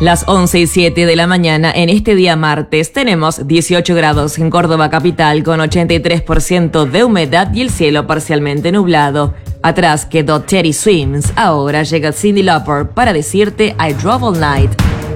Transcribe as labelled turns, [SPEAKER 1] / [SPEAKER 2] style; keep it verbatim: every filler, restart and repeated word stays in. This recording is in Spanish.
[SPEAKER 1] Las once y siete de la mañana en este día martes tenemos dieciocho grados en Córdoba capital con ochenta y tres por ciento de humedad y el cielo parcialmente nublado. Atrás quedó Teddy Swims, ahora llega Cyndi Lauper para decirte I Drove All Night.